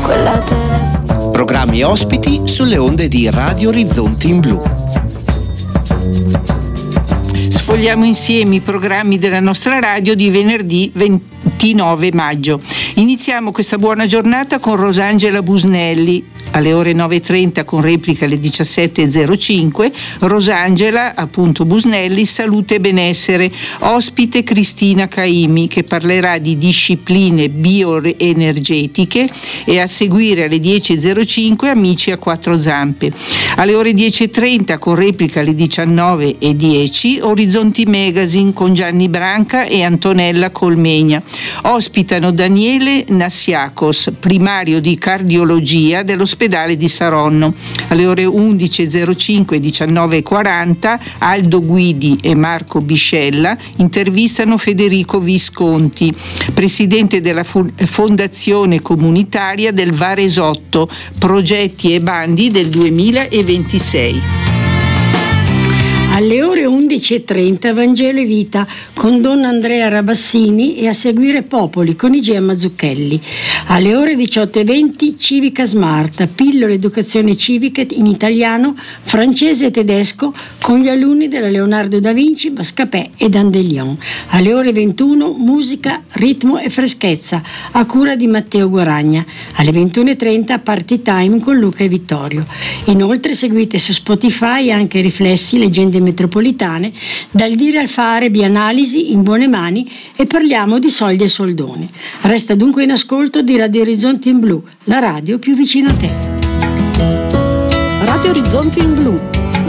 quella tele. Programmi ospiti sulle onde di Radio Orizzonti in Blu. Sfogliamo insieme i programmi della nostra radio di venerdì 29 maggio. Iniziamo questa buona giornata con Rosangela Busnelli. Alle ore 9.30 con replica alle 17.05, Rosangela, appunto Busnelli, Salute e Benessere, ospite Cristina Caimi che parlerà di discipline bioenergetiche, e a seguire alle 10.05 Amici a quattro zampe. Alle ore 10.30 con replica alle 19.10 Orizzonti Magazine con Gianni Branca e Antonella Colmegna. Ospitano Daniele Nassiakos, primario di cardiologia dell'ospedale di Saronno. Alle ore 11.05 e 19.40 Aldo Guidi e Marco Biscella intervistano Federico Visconti, presidente della Fondazione Comunitaria del Varesotto, progetti e bandi del 2026. Alle ore 11.30 Vangelo e Vita con Don Andrea Rabassini e a seguire Popoli con Igea Mazzucchelli. Alle ore 18.20 Civica Smart, pillole educazione civica in italiano, francese e tedesco con gli alunni della Leonardo da Vinci, Bascapè e Dandelion. Alle ore 21 musica, ritmo e freschezza a cura di Matteo Guaragna. Alle 21.30 Party Time con Luca e Vittorio. Inoltre seguite su Spotify anche Riflessi, leggende metropolitane, dal dire al fare, bianalisi in buone mani, e parliamo di soldi e soldoni. Resta dunque in ascolto di Radio Orizzonti in Blu, la radio più vicina a te. Radio Orizzonti in Blu,